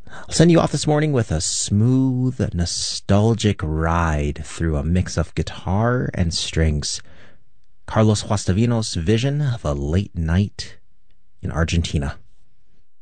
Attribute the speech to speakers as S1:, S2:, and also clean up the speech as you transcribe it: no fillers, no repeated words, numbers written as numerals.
S1: I'll send you off this morning with a smooth, nostalgic ride through a mix of guitar and strings. Carlos Guastavinos' vision of a late night in Argentina.